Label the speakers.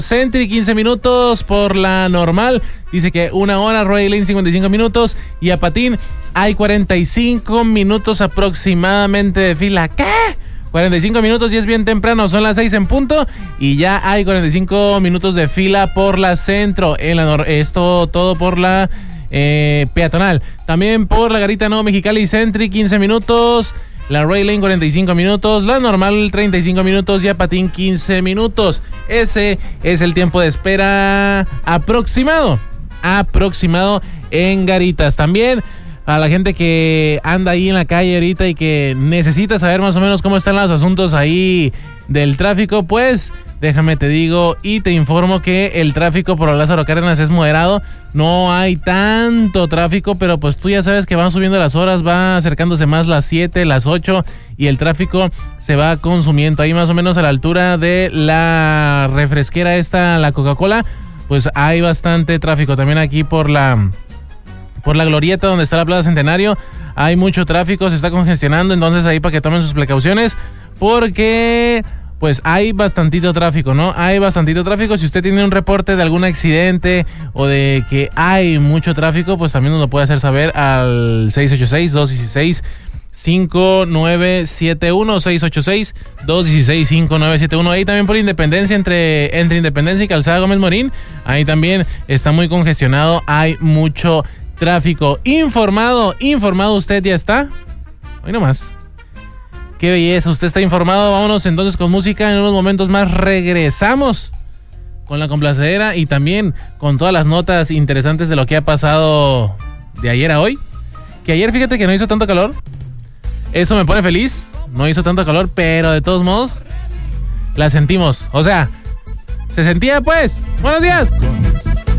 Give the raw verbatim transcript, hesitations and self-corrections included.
Speaker 1: Sentry quince minutos por la normal, dice que una hora. Roy Lane cincuenta y cinco minutos y a patín hay cuarenta y cinco minutos aproximadamente de fila. ¿Qué? cuarenta y cinco minutos y es bien temprano, son las seis en punto y ya hay cuarenta y cinco minutos de fila por la centro. En la nor- esto todo por la eh, peatonal. También por la Garita Nuevo Mexicali Sentry quince minutos. La Roy Lane cuarenta y cinco minutos, la normal treinta y cinco minutos y a patín quince minutos. Ese es el tiempo de espera aproximado, aproximado en Garitas. También a la gente que anda ahí en la calle ahorita y que necesita saber más o menos cómo están los asuntos ahí del tráfico, pues déjame te digo y te informo que el tráfico por Lázaro Cárdenas es moderado. No hay tanto tráfico, pero pues tú ya sabes que van subiendo las horas, va acercándose más las siete, las ocho y el tráfico se va consumiendo. Ahí más o menos a la altura de la refresquera esta, la Coca-Cola, pues hay bastante tráfico. También aquí por la... por la glorieta donde está la Plaza Centenario hay mucho tráfico, se está congestionando, entonces ahí para que tomen sus precauciones porque pues hay bastantito tráfico, ¿no? Hay bastantito tráfico. Si usted tiene un reporte de algún accidente o de que hay mucho tráfico, pues también nos lo puede hacer saber al seis ocho seis, dos uno seis, cinco nueve siete uno, seis ocho seis, dos uno seis, cinco nueve siete uno. Ahí también por Independencia, entre, entre Independencia y Calzada Gómez Morín, ahí también está muy congestionado, hay mucho tráfico. Informado, informado usted ya está. Hoy nomás. Qué belleza, usted está informado. Vámonos entonces con música. En unos momentos más regresamos con la complacedera y también con todas las notas interesantes de lo que ha pasado de ayer a hoy. Que ayer fíjate que no hizo tanto calor. Eso me pone feliz. No hizo tanto calor, pero de todos modos la sentimos. O sea, se sentía pues. Buenos días.